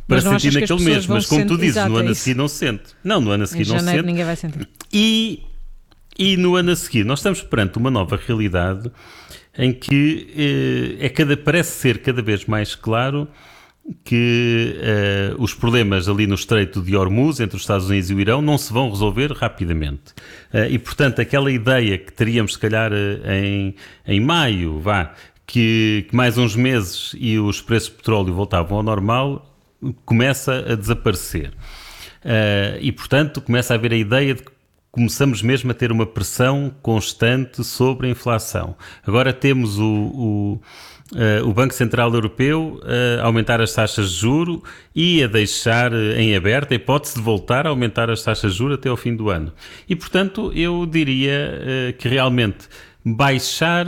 para sentir naquele mês, mas como tu dizes, exato, no ano a seguir não se sente. Não, no ano a seguir não se sente. Ninguém vai sentir. E no ano a seguir nós estamos perante uma nova realidade em que parece ser cada vez mais claro que os problemas ali no Estreito de Hormuz, entre os Estados Unidos e o Irão, não se vão resolver rapidamente. E, portanto, aquela ideia que teríamos, se calhar, em maio, que mais uns meses e os preços de petróleo voltavam ao normal, começa a desaparecer. E, portanto, começa a haver a ideia de que começamos mesmo a ter uma pressão constante sobre a inflação. Agora temos o Banco Central Europeu a aumentar as taxas de juros e a deixar em aberto a hipótese de voltar a aumentar as taxas de juros até ao fim do ano. E, portanto, eu diria que realmente baixar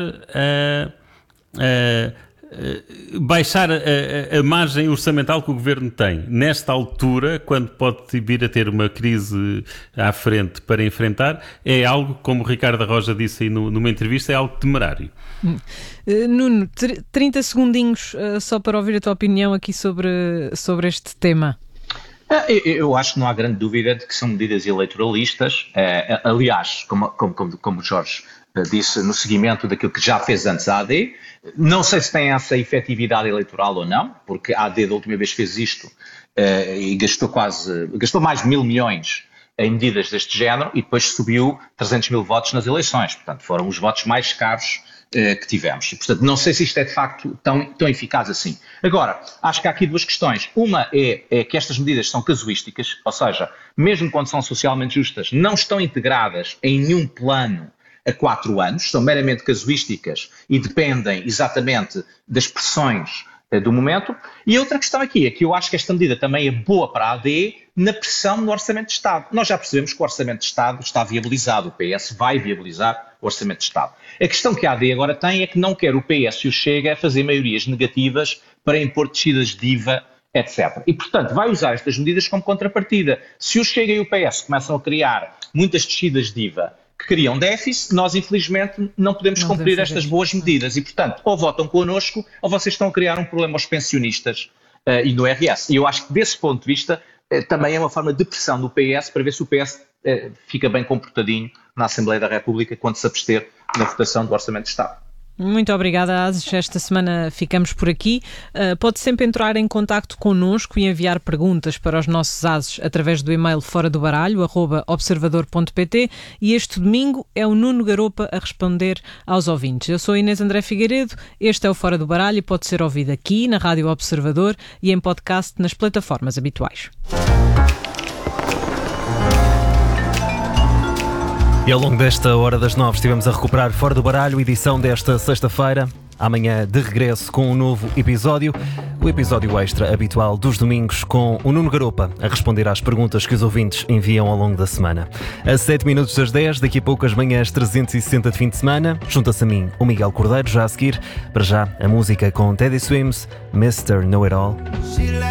a margem orçamental que o Governo tem nesta altura, quando pode vir a ter uma crise à frente para enfrentar, é algo, como o Ricardo Arroja disse aí numa entrevista, é algo temerário. Nuno, 30 segundinhos só para ouvir a tua opinião aqui sobre este tema. Eu acho que não há grande dúvida de que são medidas eleitoralistas. Aliás, como o Jorge disse, no seguimento daquilo que já fez antes a AD. Não sei se tem essa efetividade eleitoral ou não, porque a AD da última vez fez isto e gastou mais de 1.000 milhões em medidas deste género e depois subiu 300 mil votos nas eleições. Portanto, foram os votos mais caros que tivemos. E, portanto, não sei se isto é de facto tão eficaz assim. Agora, acho que há aqui duas questões. Uma é que estas medidas são casuísticas, ou seja, mesmo quando são socialmente justas, não estão integradas em nenhum plano a 4 anos, são meramente casuísticas e dependem exatamente das pressões do momento. E outra questão aqui é que eu acho que esta medida também é boa para a AD na pressão no Orçamento de Estado. Nós já percebemos que o Orçamento de Estado está viabilizado, o PS vai viabilizar o Orçamento de Estado. A questão que a AD agora tem é que não quer o PS e o Chega a fazer maiorias negativas para impor descidas de IVA, etc. E, portanto, vai usar estas medidas como contrapartida. Se o Chega e o PS começam a criar muitas descidas de IVA que criam déficit, nós infelizmente não podemos cumprir estas boas medidas e, portanto, ou votam connosco ou vocês estão a criar um problema aos pensionistas e no RS. E eu acho que desse ponto de vista também é uma forma de pressão do PS para ver se o PS fica bem comportadinho na Assembleia da República quando se abster na votação do Orçamento de Estado. Muito obrigada, Ases. Esta semana ficamos por aqui. Pode sempre entrar em contacto connosco e enviar perguntas para os nossos Ases através do e-mail foradobaralho@observador.pt e este domingo é o Nuno Garopa a responder aos ouvintes. Eu sou Inês André Figueiredo, este é o Fora do Baralho e pode ser ouvido aqui na Rádio Observador e em podcast nas plataformas habituais. E ao longo desta Hora das 9 estivemos a recuperar Fora do Baralho, edição desta sexta-feira. Amanhã de regresso com um novo episódio, o episódio extra habitual dos domingos com o Nuno Garopa a responder às perguntas que os ouvintes enviam ao longo da semana. A 7 minutos das 10, daqui a pouco as manhãs 360 de fim de semana, junta-se a mim o Miguel Cordeiro, já a seguir, para já a música com Teddy Swims, Mr. Know It All.